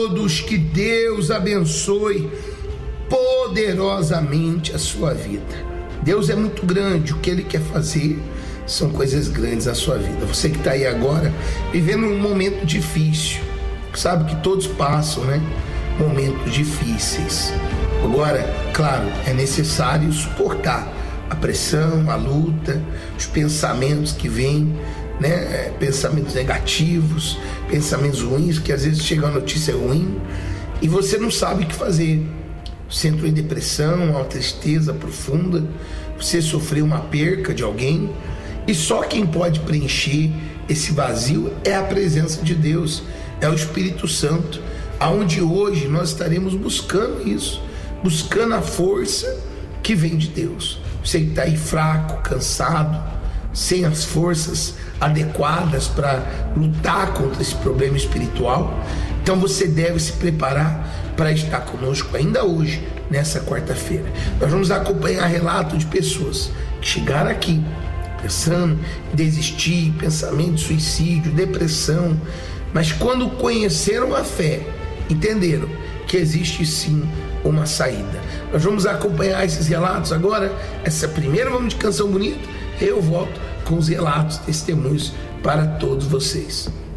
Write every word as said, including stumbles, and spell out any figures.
Todos, que Deus abençoe poderosamente a sua vida. Deus é muito grande, o que Ele quer fazer são coisas grandes na sua vida. Você que está aí agora vivendo um momento difícil, sabe que todos passam, né? Momentos difíceis. Agora, claro, é necessário suportar a pressão, a luta, os pensamentos que vêm, né? Pensamentos negativos, pensamentos ruins, que às vezes chega uma notícia ruim e você não sabe o que fazer. Você entrou em depressão, uma tristeza profunda, você sofreu uma perca de alguém, e só quem pode preencher esse vazio é a presença de Deus, é o Espírito Santo, aonde hoje nós estaremos buscando isso, buscando a força que vem de Deus. Você que está aí fraco, cansado, sem as forças adequadas para lutar contra esse problema espiritual, então você deve se preparar para estar conosco ainda hoje, nessa quarta-feira. Nós vamos acompanhar relatos de pessoas que chegaram aqui pensando em desistir, pensamento de suicídio, depressão, mas quando conheceram a fé, entenderam que existe sim uma saída. Nós vamos acompanhar esses relatos agora. Essa primeira vamos de canção bonita, eu volto com os relatos, testemunhos para todos vocês.